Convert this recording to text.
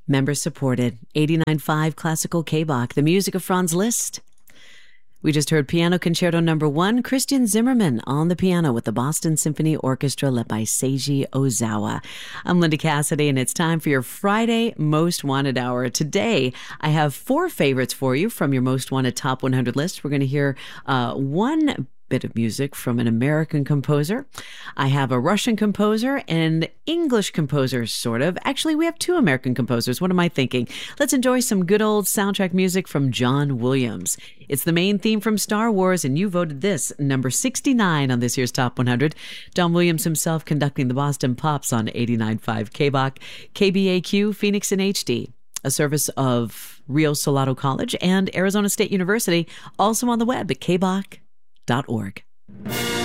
Member supported, 89.5 Classical K-Bach, the music of Franz Liszt. We just heard Piano Concerto No. 1, Christian Zimmerman on the piano with the Boston Symphony Orchestra led by Seiji Ozawa. I'm Linda Cassidy, and it's time for your Friday Most Wanted Hour. Today, I have 4 favorites for you from your Most Wanted Top 100 list. We're going to hear one bit of music from an American composer. I have a Russian composer and English composers, sort of. Actually, we have 2 American composers. What am I thinking? Let's enjoy some good old soundtrack music from John Williams. It's the main theme from Star Wars, and you voted this number 69 on this year's Top 100. John Williams himself conducting the Boston Pops on 89.5 K-Bach, KBAQ, Phoenix in HD. A service of Rio Salado College and Arizona State University, also on the web at kbach.org.